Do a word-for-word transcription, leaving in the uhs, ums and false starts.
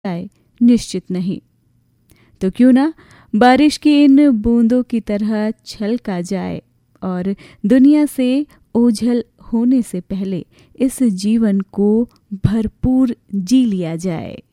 जाए निश्चित नहीं। तो क्यों ना बारिश की इन बूंदों की तरह छलका जाए और दुनिया से ओझल होने से पहले इस जीवन को भरपूर जी लिया जाए।